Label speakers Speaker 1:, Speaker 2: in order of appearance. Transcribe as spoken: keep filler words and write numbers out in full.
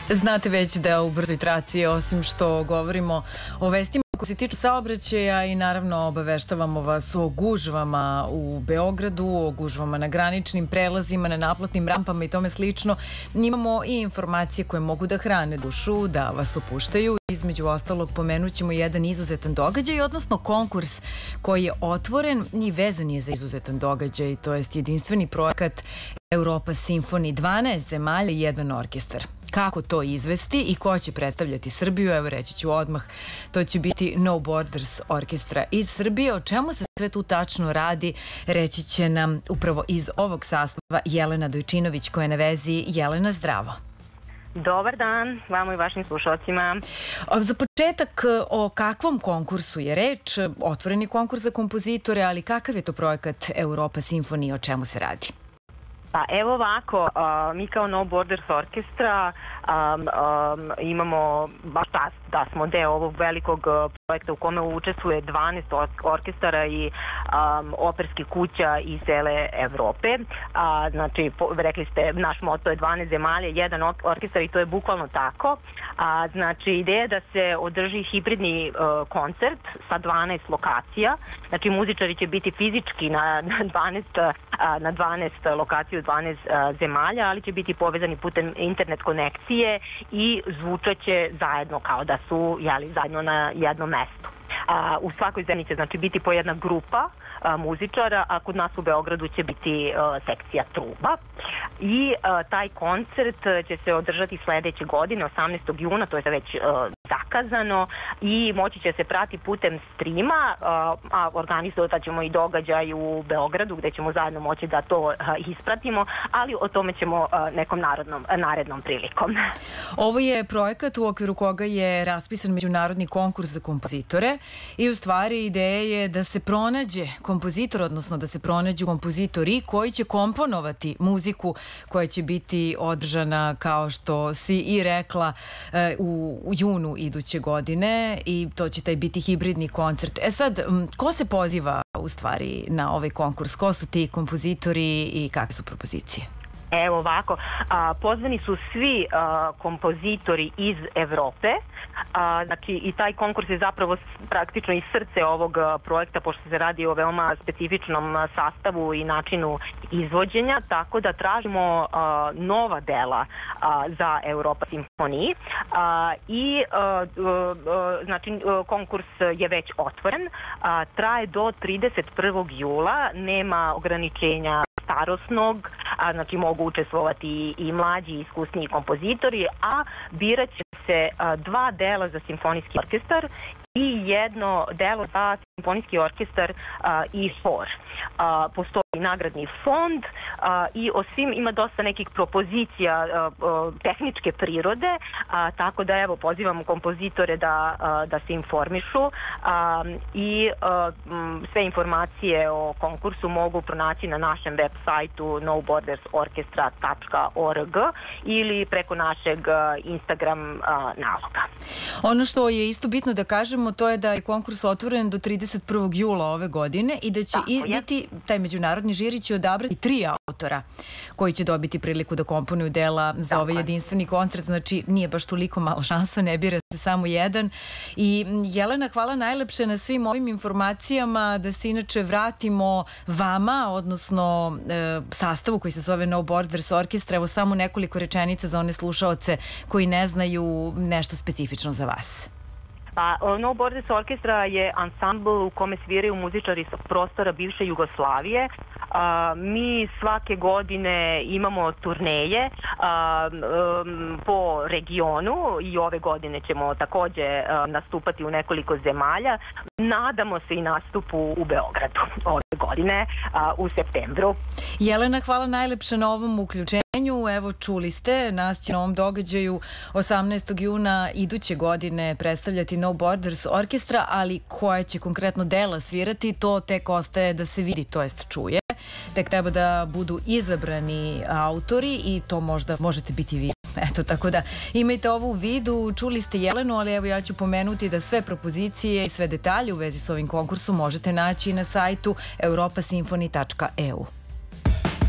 Speaker 1: Znate već da u brzoj traci, osim što govorimo o vestima koje se tiču saobraćaja i naravno obaveštavamo vas o gužvama u Beogradu, o gužvama na graničnim prelazima, na naplatnim rampama i tome slično. Imamo i informacije koje mogu da hrane dušu, da vas opuštaju. Između ostalog pomenut ćemo jedan izuzetan događaj, odnosno konkurs koji je otvoren i vezan je za izuzetan događaj, to jest jedinstveni projekat Europa Simfoni, dvanaest zemalja i jedan orkestar. Kako to izvesti i ko će predstavljati Srbiju? Evo, reći ću odmah, to će biti No Borders orkestra iz Srbije. O čemu se sve tu tačno radi, reći će nam upravo iz ovog sastava Jelena Dojčinović, koja je na vezi. Jelena, zdravo.
Speaker 2: Dobar dan, vama i vašim slušalcima.
Speaker 1: Za početak, o kakvom konkursu je reč? Otvoreni konkurs za kompozitore, ali kakav je to projekat Europa Simfoni, o čemu se radi?
Speaker 2: Pa evo ovako, mi kao No Borders orkestra imamo baš čast da smo deo ovog velikog projekta u kome učestvuje dvanaest orkestara i operskih kuća iz cele Evrope. Znači, rekli ste, naš moto je dvanaest zemalja, jedan orkestar i to je bukvalno tako. Znači, ideja je da se održi hibridni koncert sa dvanaest lokacija. Znači, muzičari će biti fizički na dvanaest, na dvanaest lokacija u dvanaest zemalja, ali će biti povezani putem internet konekcije i zvučaće zajedno kao da su jeli, zajedno na jednom mestu. A, u svakoj zemlji će znači biti po jedna grupa a, muzičara, a kod nas u Beogradu će biti a, sekcija truba. I a, taj koncert će se održati sledeće godine, osamnaestog juna, to je već a, zakazano i moći će se prati putem streama, a, a organizovat ćemo i događaj u Beogradu gde ćemo zajedno moći da to a, ispratimo, ali o tome ćemo a, nekom narodnom, a, narednom prilikom.
Speaker 1: Ovo je projekat u okviru koga je raspisan međunarodni konkurs za kompozitore i u stvari ideja je da se pronađe kompozitor, odnosno da se pronađu kompozitori koji će komponovati muziku koja će biti održana, kao što si i rekla, u, u junu iduće godine i to će taj biti hibridni koncert. E sad, ko se poziva u stvari na ovaj konkurs? Ko su ti kompozitori i kakve su propozicije?
Speaker 2: Evo ovako, a, pozvani su svi a, kompozitori iz Evrope, a, znači i taj konkurs je zapravo praktično i srce ovog a, projekta, pošto se radi o veoma specifičnom a, sastavu i načinu izvođenja, tako da tražimo a, nova dela a, za Europa Simfoniji a, i a, a, znači a, konkurs je već otvoren, a, traje do trideset prvog jula, nema ograničenja starosnog, a, znači mogu učestvovati i mlađi i iskusniji kompozitori, a birat će se a, dva dela za simfonijski orkestar i jedno delo za simfonijski orkestar a, i hor. A, postoji nagradni fond a, i o svim ima dosta nekih propozicija a, a, tehničke prirode, a, tako da evo pozivamo kompozitore da, a, da se informišu a, i a, m, sve informacije o konkursu mogu pronaći na našem web sajtu no borders orchestra tačka org ili preko našeg a, Instagram a, naloga.
Speaker 1: Ono što je isto bitno da kažemo, to je da je konkurs otvoren do trideset prvog jula ove godine i da će i biti, taj međunarodni žiri će odabrati tri autora koji će dobiti priliku da komponuju dela za Tako. ovaj jedinstveni koncert, znači nije baš toliko mala šansa, ne bira se samo jedan. I Jelena, hvala najlepše na svim ovim informacijama, da se inače vratimo vama, odnosno e, sastavu koji se zove No Borders orkestra. Evo samo nekoliko rečenica za one slušaoce koji ne znaju nešto specifično za vas.
Speaker 2: Pa, No Borders orkestra je ansambl u kome sviraju muzičari sa prostora bivše Jugoslavije. A, mi svake godine imamo turneje a, um, po regionu i ove godine ćemo takođe a, nastupati u nekoliko zemalja. Nadamo se i nastupu u Beogradu ove godine a, u septembru.
Speaker 1: Jelena, hvala najlepše na ovom uključenju. Evo, čuli ste, nas će na ovom događaju osamnaestog juna iduće godine predstavljati No Borders orkestra, ali koja će konkretno dela svirati, to tek ostaje da se vidi, to jest čuje. Tek treba da budu izabrani autori i to možda možete biti vi. Eto, tako da imajte ovo u vidu. Čuli ste Jelenu, ali evo ja ću pomenuti da sve propozicije i sve detalje u vezi s ovim konkursom možete naći na sajtu europa simfoni tačka e u.